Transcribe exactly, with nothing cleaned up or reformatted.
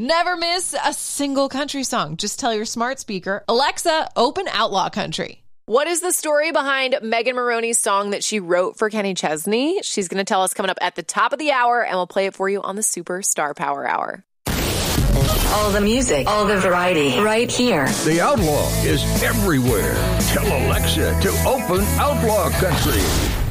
Never miss a single country song. Just tell your smart speaker, Alexa, open Outlaw Country. What is the story behind Megan Moroney's song that she wrote for Kenny Chesney? She's going to tell us coming up at the top of the hour, and we'll play it for you on the Super Star Power Hour. All the music, all the variety, right here. The Outlaw is everywhere. Tell Alexa to open Outlaw Country.